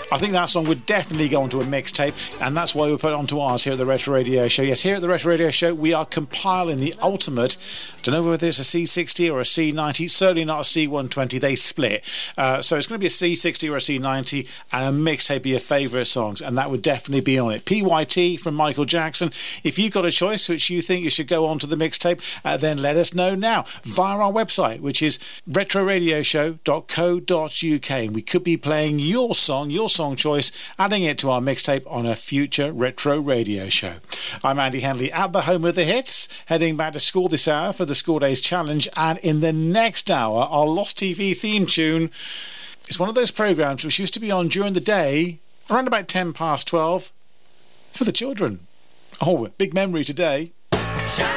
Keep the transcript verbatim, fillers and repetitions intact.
I think that song would definitely go onto a mixtape, and that's why we put it onto ours here at the Retro Radio Show. Yes, here at the Retro Radio Show, we are compiling the ultimate. Don't know whether it's a C sixty or a C ninety. Certainly not a C one twenty. They split. Uh, so it's going to be a C sixty or a C ninety, and a mixtape of your favourite songs, and that would definitely be on it. P Y T from Michael Jackson. If you've got a choice which you think you should go onto the mixtape, uh, then let us know now via our website, which is retro radio show dot co dot uk. And we could be playing your song, your song choice, adding it to our mixtape on a future Retro Radio Show. I'm Andy Henley at the home of the hits, heading back to school this hour for the School Days Challenge, and in the next hour, our Lost T V theme tune is one of those programmes which used to be on during the day, around about ten past twelve, for the children. Oh, big memory today.